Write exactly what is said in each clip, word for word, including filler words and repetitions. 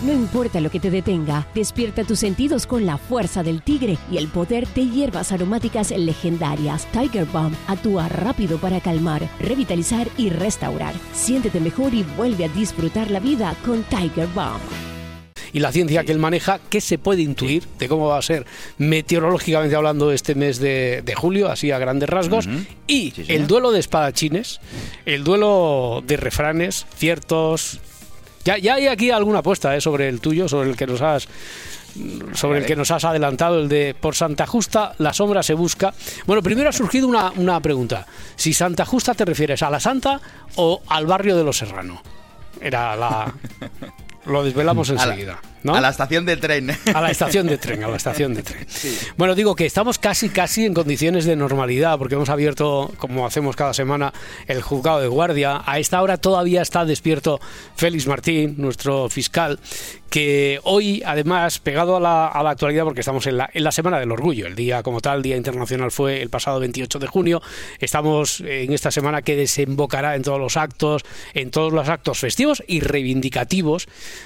No importa lo que te detenga, despierta tus sentidos con la fuerza del tigre y el poder de hierbas aromáticas legendarias. Tiger Balm actúa rápido para calmar, revitalizar y restaurar. Siéntete mejor y vuelve a disfrutar la vida con Tiger Balm. Y la ciencia sí. que él maneja, ¿qué se puede intuir de cómo va a ser meteorológicamente hablando este mes de, de julio, así a grandes rasgos? Uh-huh. Y sí, el duelo de espadachines, el duelo de refranes ciertos. Ya, ya hay aquí alguna apuesta ¿eh? sobre el tuyo, sobre el que nos has sobre el que nos has adelantado, el de por Santa Justa la sombra se busca. Bueno, primero ha surgido una, una pregunta. Si Santa Justa te refieres a la Santa o al barrio de los Serrano. Era la... Lo desvelamos enseguida, ¿no? A la estación de tren. A la estación de tren, a la estación de tren. Sí. Bueno, digo que estamos casi, casi en condiciones de normalidad, porque hemos abierto, como hacemos cada semana, el juzgado de guardia. A esta hora todavía está despierto Félix Martín, nuestro fiscal, que hoy, además, pegado a la, a la actualidad, porque estamos en la, en la Semana del Orgullo, el día como tal, Día Internacional fue el pasado veintiocho de junio, estamos en esta semana que desembocará en todos los actos, en todos los actos festivos y reivindicativos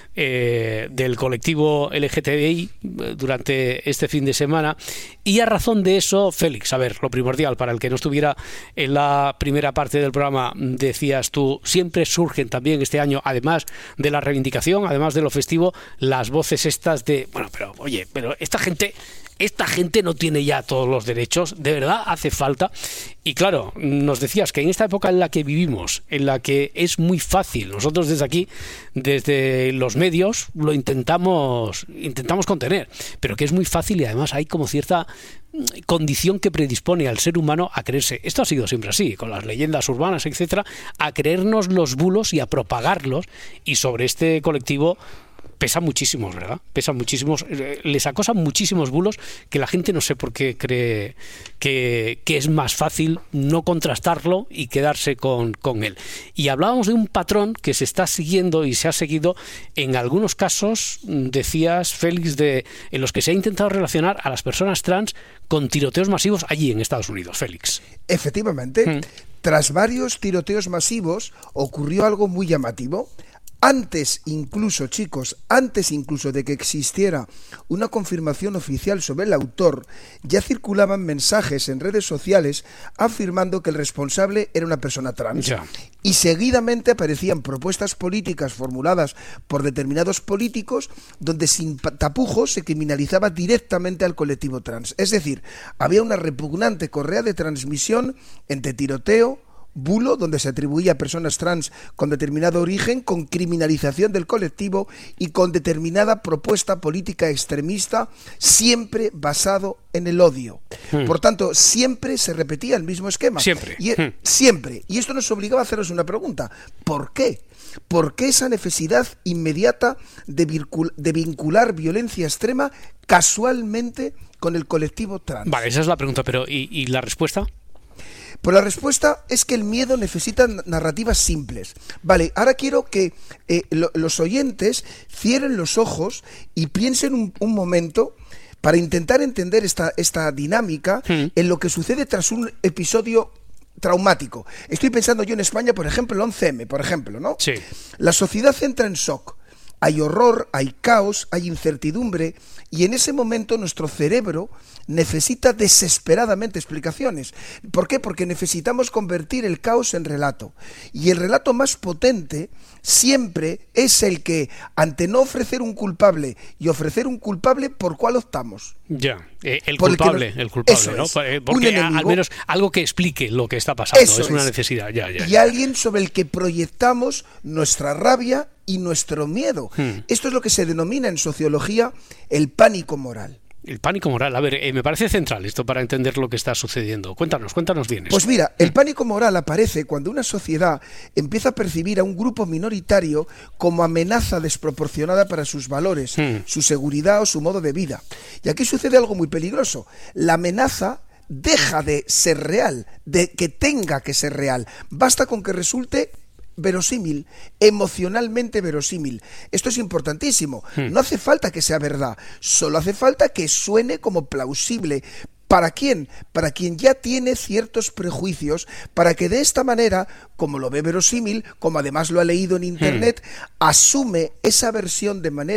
eh, del colectivo L G T B I durante este fin de semana. Y a razón de eso, Félix, a ver, lo primordial, para el que no estuviera en la primera parte del programa, decías tú, siempre surgen también este año, además de la reivindicación, además de lo festivo, las voces estas de, bueno, pero oye, pero esta gente, esta gente no tiene ya todos los derechos, de verdad hace falta. Y claro, nos decías que en esta época en la que vivimos, en la que es muy fácil, nosotros desde aquí, desde los medios, lo intentamos, intentamos contener, pero que es muy fácil y además hay como cierta condición que predispone al ser humano a creerse, esto ha sido siempre así, con las leyendas urbanas, etcétera, a creernos los bulos y a propagarlos, y sobre este colectivo pesan muchísimos, ¿verdad? Pesan muchísimos, les acosan muchísimos bulos que la gente no sé por qué cree que, que es más fácil no contrastarlo y quedarse con, con él. Y hablábamos de un patrón que se está siguiendo y se ha seguido en algunos casos, decías, Félix, de, en los que se ha intentado relacionar a las personas trans con tiroteos masivos allí en Estados Unidos. Félix. Efectivamente, hmm. tras varios tiroteos masivos ocurrió algo muy llamativo. Antes incluso, chicos, antes incluso de que existiera una confirmación oficial sobre el autor, ya circulaban mensajes en redes sociales afirmando que el responsable era una persona trans. Ya. Y seguidamente aparecían propuestas políticas formuladas por determinados políticos donde sin tapujos se criminalizaba directamente al colectivo trans. Es decir, había una repugnante correa de transmisión entre tiroteo, bulo, donde se atribuía a personas trans con determinado origen, con criminalización del colectivo y con determinada propuesta política extremista, siempre basado en el odio. Hmm. Por tanto, siempre se repetía el mismo esquema. Siempre. Y, hmm. Siempre. Y esto nos obligaba a hacernos una pregunta. ¿Por qué? ¿Por qué esa necesidad inmediata de, vincul- de vincular violencia extrema casualmente con el colectivo trans? Vale, esa es la pregunta, pero ¿y, y la respuesta? Pues la respuesta es que el miedo necesita narrativas simples. Vale, ahora quiero que eh, lo, los oyentes cierren los ojos y piensen un, un momento para intentar entender esta, esta dinámica mm. en lo que sucede tras un episodio traumático. Estoy pensando yo en España, por ejemplo, el once eme, por ejemplo, ¿no? Sí. La sociedad entra en shock. Hay horror, hay caos, hay incertidumbre, y en ese momento nuestro cerebro necesita desesperadamente explicaciones. ¿Por qué? Porque necesitamos convertir el caos en relato. Y el relato más potente siempre es el que, ante no ofrecer un culpable y ofrecer un culpable, ¿por cuál optamos? Ya, eh, el culpable, el, nos... el culpable, ¿no? Es, porque enemigo, al menos algo que explique lo que está pasando, es, es una necesidad. Ya, ya, y ya. alguien sobre el que proyectamos nuestra rabia y nuestro miedo. Hmm. Esto es lo que se denomina en sociología el pánico moral. El pánico moral, a ver, eh, me parece central esto para entender lo que está sucediendo. Cuéntanos, cuéntanos bien. Pues mira, el pánico moral aparece cuando una sociedad empieza a percibir a un grupo minoritario como amenaza desproporcionada para sus valores, hmm. su seguridad o su modo de vida. Y aquí sucede algo muy peligroso. La amenaza deja de ser real, de que tenga que ser real. Basta con que resulte verosímil, emocionalmente verosímil. Esto es importantísimo. Hmm. No hace falta que sea verdad, solo hace falta que suene como plausible. ¿Para quién? Para quien ya tiene ciertos prejuicios, para que de esta manera, como lo ve verosímil, como además lo ha leído en internet, hmm. asume esa versión de manera